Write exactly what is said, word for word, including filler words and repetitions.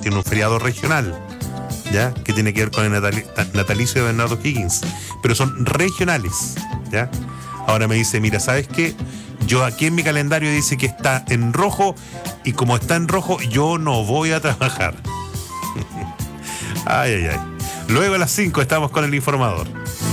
tiene un feriado regional, ¿ya? Que tiene que ver con el natali- natalicio de Bernardo Higgins, pero son regionales, ¿ya? Ahora me dice, mira, ¿sabes qué? Yo aquí en mi calendario dice que está en rojo, y como está en rojo, yo no voy a trabajar. Ay, ay, ay. Luego a las cinco estamos con el informador.